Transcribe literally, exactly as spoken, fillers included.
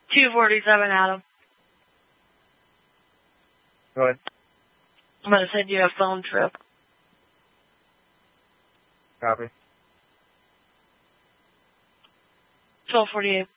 two forty-seven, Adam. Go ahead. I'm going to send you a phone trip. Copy. twelve forty-eight.